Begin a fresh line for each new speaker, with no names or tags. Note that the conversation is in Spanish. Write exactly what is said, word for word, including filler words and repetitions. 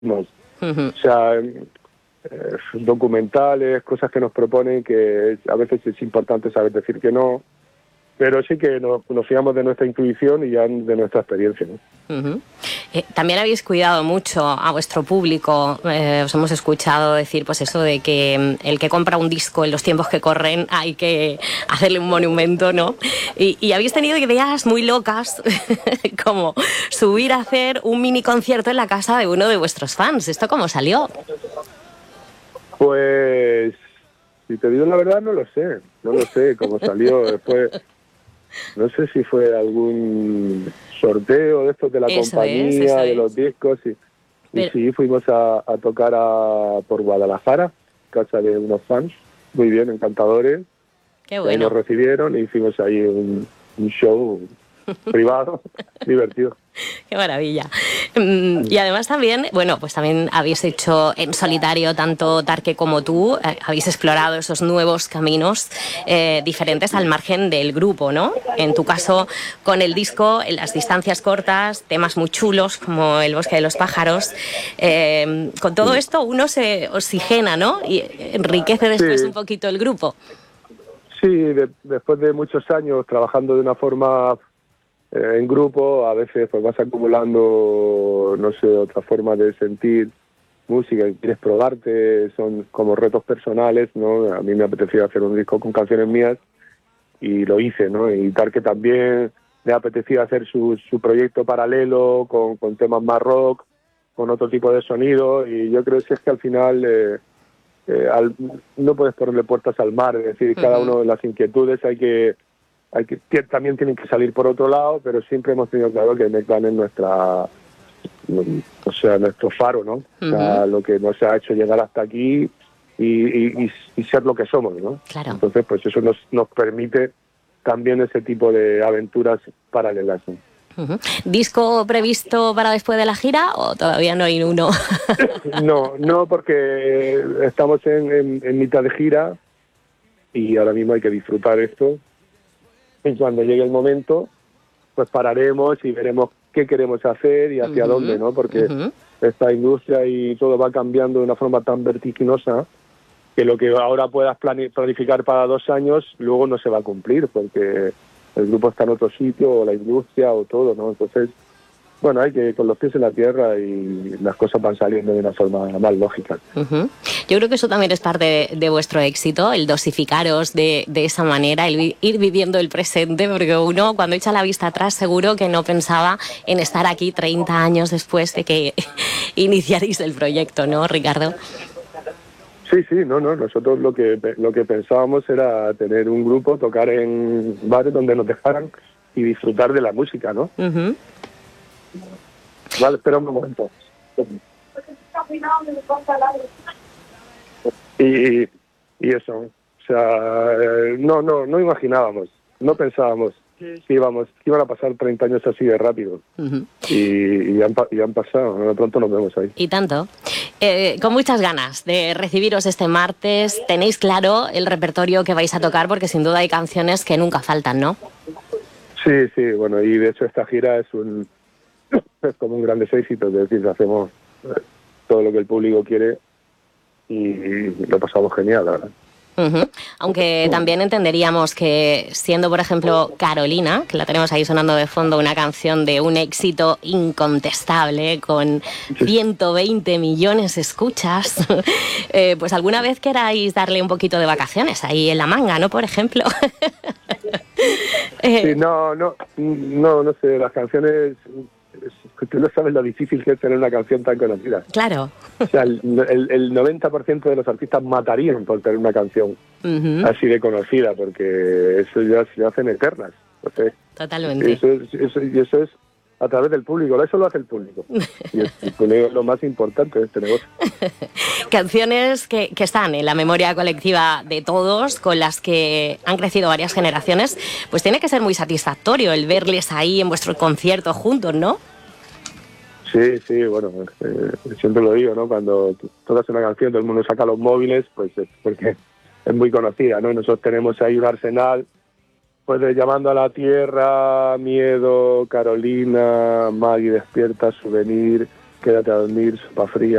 Uh-huh. O sea, eh, documentales, cosas que nos proponen, que a veces es importante saber decir que no, pero sí que nos, nos fiamos de nuestra intuición y ya de nuestra experiencia, ¿no?
Uh-huh. Eh, también habéis cuidado mucho a vuestro público. Eh, os hemos escuchado decir pues eso de que mm, el que compra un disco en los tiempos que corren hay que hacerle un monumento, ¿no? Y, y habéis tenido ideas muy locas como subir a hacer un mini concierto en la casa de uno de vuestros fans. ¿Esto cómo salió?
Pues, si te digo la verdad, no lo sé. No lo sé cómo salió. Después, no sé si fue algún sorteo de estos de la eso compañía, es, eso de es. los discos. Y, Pero... y sí, fuimos a, a tocar a, por Guadalajara, casa de unos fans, muy bien, encantadores.
Qué bueno.
Ahí nos recibieron y hicimos ahí un, un show privado, divertido.
Qué maravilla. Y además también, bueno, pues también habéis hecho en solitario, tanto Tarque como tú, eh, habéis explorado esos nuevos caminos eh, diferentes al margen del grupo, ¿no? En tu caso, con el disco, en las distancias cortas, temas muy chulos como El bosque de los pájaros. Eh, con todo esto uno se oxigena, ¿no? Y enriquece después sí. un poquito el grupo.
Sí, de, después de muchos años trabajando de una forma... en grupo, a veces pues vas acumulando, no sé, otra forma de sentir música y quieres probarte, son como retos personales, ¿no? A mí me apetecía hacer un disco con canciones mías y lo hice, ¿no? Y Tarque también le apetecía hacer su, su proyecto paralelo con, con temas más rock, con otro tipo de sonido, y yo creo que es que al final eh, eh, al, no puedes ponerle puertas al mar, es decir, uh-huh. cada uno de las inquietudes hay que Hay que, también tienen que salir por otro lado, pero siempre hemos tenido claro que Meclan es nuestra, o sea, nuestro faro, ¿no? Uh-huh. O sea, lo que nos ha hecho llegar hasta aquí y, y, y ser lo que somos, ¿no?
Claro.
Entonces, pues eso nos, nos permite también ese tipo de aventuras paralelas, ¿no?
Uh-huh. ¿Disco previsto para después de la gira o todavía no hay uno?
no, no, porque estamos en, en, en mitad de gira y ahora mismo hay que disfrutar esto. Y cuando llegue el momento, pues pararemos y veremos qué queremos hacer y hacia uh-huh, dónde, ¿no? Porque uh-huh. esta industria y todo va cambiando de una forma tan vertiginosa que lo que ahora puedas planificar para dos años, luego no se va a cumplir, porque el grupo está en otro sitio, o la industria, o todo, ¿no? Entonces, bueno, hay que ir con los pies en la tierra y las cosas van saliendo de una forma más lógica.
Uh-huh. Yo creo que eso también es parte de, de vuestro éxito, el dosificaros de, de esa manera, el vi, ir viviendo el presente, porque uno cuando echa la vista atrás seguro que no pensaba en estar aquí treinta años después de que iniciaréis el proyecto, ¿no, Ricardo?
Sí, sí, no, no, nosotros lo que, lo que pensábamos era tener un grupo, tocar en bares donde nos dejaran y disfrutar de la música, ¿no?
Uh-huh.
Vale, espera un momento. Y, y eso, o sea, no, no, no imaginábamos, no pensábamos que íbamos, que iban a pasar treinta años así de rápido. Uh-huh. y, y, han, y han pasado, de pronto nos vemos ahí.
Y tanto. Eh, con muchas ganas de recibiros este martes. Tenéis claro el repertorio que vais a tocar, porque sin duda hay canciones que nunca faltan, ¿no?
Sí, sí, bueno, y de hecho esta gira es un es como un grandes éxito, es decir, hacemos todo lo que el público quiere y lo pasamos genial, la verdad.
Uh-huh. Aunque también entenderíamos que siendo, por ejemplo, Carolina, que la tenemos ahí sonando de fondo, una canción de un éxito incontestable con ciento veinte millones de escuchas, eh, pues alguna vez queráis darle un poquito de vacaciones ahí en la manga, ¿no? Por ejemplo.
Sí, no, no, no, no sé, las canciones... Tú no sabes lo difícil que es tener una canción tan conocida.
Claro.
O sea, el, el, el noventa por ciento de los artistas matarían por tener una canción uh-huh. así de conocida, porque eso ya se hacen eternas. Entonces,
totalmente.
Eso es, eso, y eso es a través del público, eso lo hace el público. Y el, el público es lo más importante de este negocio.
Canciones que, que están en la memoria colectiva de todos, con las que han crecido varias generaciones, pues tiene que ser muy satisfactorio el verles ahí en vuestro concierto juntos, ¿no?
Sí, sí, bueno, eh, siempre lo digo, ¿no? Cuando tocas una canción, todo el mundo saca los móviles, pues es porque es muy conocida, ¿no? Y nosotros tenemos ahí un arsenal, pues de Llamando a la Tierra, Miedo, Carolina, Maggie Despierta, Souvenir, Quédate a dormir, Sopa Fría.